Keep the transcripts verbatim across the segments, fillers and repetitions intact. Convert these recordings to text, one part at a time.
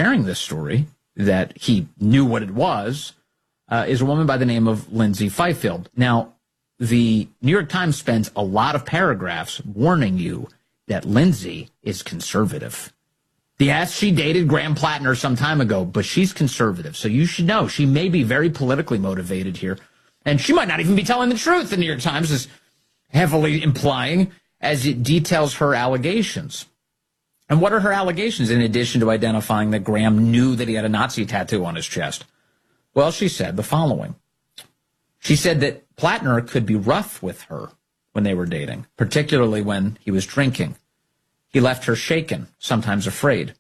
sharing this story, that he knew what it was, uh, is a woman by the name of Lindsay Fifield. Now, the New York Times spends a lot of paragraphs warning you that Lindsay is conservative. Yes, she dated Graham Plattner some time ago, but she's conservative. So you should know she may be very politically motivated here. And she might not even be telling the truth, the New York Times is heavily implying, as it details her allegations. And what are her allegations, in addition to identifying that Graham knew that he had a Nazi tattoo on his chest? Well, she said the following. She said that Plattner could be rough with her when they were dating, particularly when he was drinking. He left her shaken, sometimes afraid.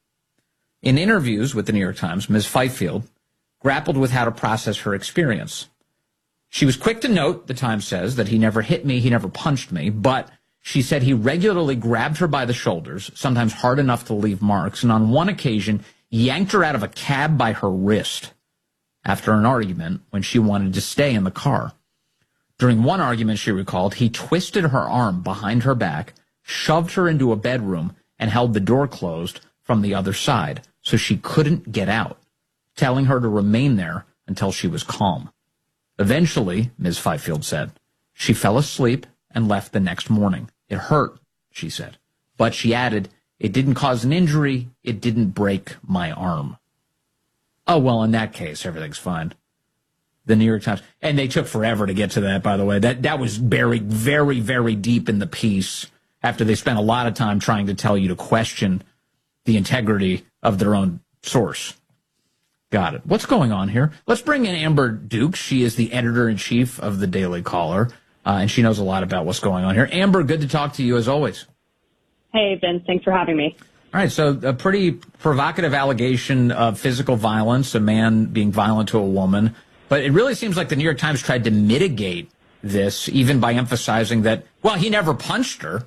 In interviews with the New York Times, Miz Fifield grappled with how to process her experience. She was quick to note, the Times says, that he never hit me, he never punched me, but she said he regularly grabbed her by the shoulders, sometimes hard enough to leave marks, and on one occasion yanked her out of a cab by her wrist after an argument when she wanted to stay in the car. During one argument, she recalled, he twisted her arm behind her back, shoved her into a bedroom, and held the door closed from the other side so she couldn't get out, telling her to remain there until she was calm. Eventually, Miz Fifield said, she fell asleep and left the next morning. It hurt, she said. But she added, it didn't cause an injury, it didn't break my arm. Oh, well, in that case, everything's fine. The New York Times, and they took forever to get to that, by the way. That that was buried very, very deep in the piece after they spent a lot of time trying to tell you to question the integrity of their own source. Got it. What's going on here? Let's bring in Amber Duke. She is the editor-in-chief of the Daily Caller, uh, and she knows a lot about what's going on here. Amber, good to talk to you as always. Hey, Vince. Thanks for having me. All right, so a pretty provocative allegation of physical violence, a man being violent to a woman. But it really seems like the New York Times tried to mitigate this, even by emphasizing that, well, he never punched her.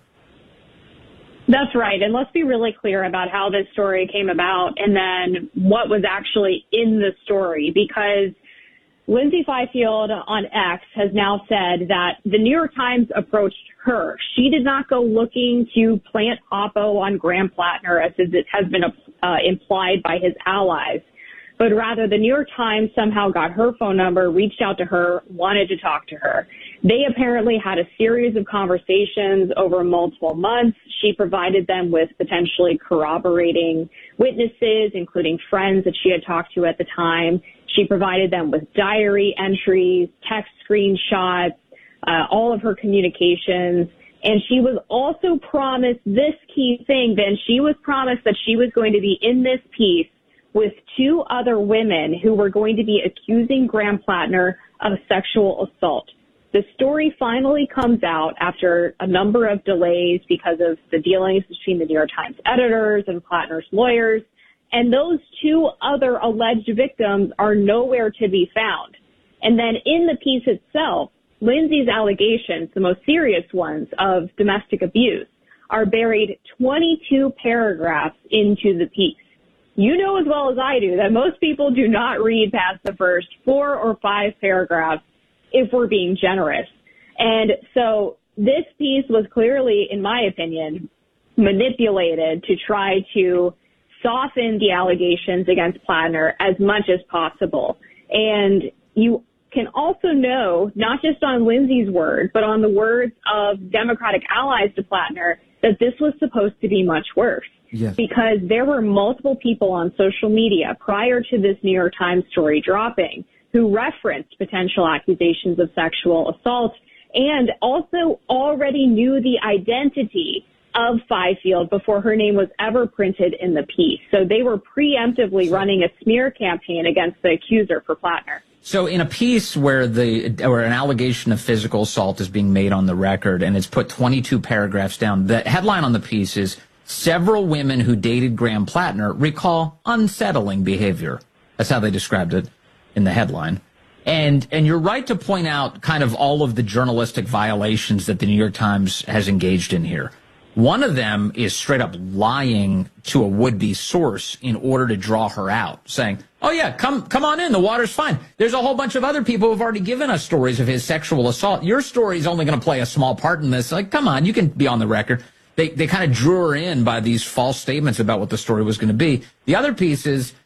That's right. And let's be really clear about how this story came about and then what was actually in the story, because Lindsay Fifield on X has now said that the New York Times approached her. She did not go looking to plant Oppo on Graham Plattner, as it has been uh, implied by his allies, but rather the New York Times somehow got her phone number, reached out to her, wanted to talk to her. They apparently had a series of conversations over multiple months. She provided them with potentially corroborating witnesses, including friends that she had talked to at the time. She provided them with diary entries, text screenshots, uh, all of her communications. And she was also promised this key thing, then she was promised that she was going to be in this piece with two other women who were going to be accusing Graham Plattner of sexual assault. The story finally comes out after a number of delays because of the dealings between the New York Times editors and Plattner's lawyers. And those two other alleged victims are nowhere to be found. And then in the piece itself, Lindsay's allegations, the most serious ones of domestic abuse, are buried twenty-two paragraphs into the piece. You know as well as I do that most people do not read past the first four or five paragraphs if we're being generous. And so this piece was clearly, in my opinion, manipulated to try to soften the allegations against Plattner as much as possible. And you can also know, not just on Lindsay's word, but on the words of Democratic allies to Plattner, that this was supposed to be much worse. Yes. Because there were multiple people on social media prior to this New York Times story dropping who referenced potential accusations of sexual assault and also already knew the identity of Fifield before her name was ever printed in the piece. So they were preemptively running a smear campaign against the accuser for Plattner. So in a piece where the where an allegation of physical assault is being made on the record and it's put twenty-two paragraphs down, the headline on the piece is, several women who dated Graham Plattner recall unsettling behavior. That's how they described it in the headline. And and you're right to point out kind of all of the journalistic violations that the New York Times has engaged in here. One of them is straight up lying to a would-be source in order to draw her out, saying, oh, yeah, come come on in. The water's fine. There's a whole bunch of other people who've already given us stories of his sexual assault. Your story is only going to play a small part in this. Like, come on, you can be on the record. They they kind of drew her in by these false statements about what the story was going to be. The other piece is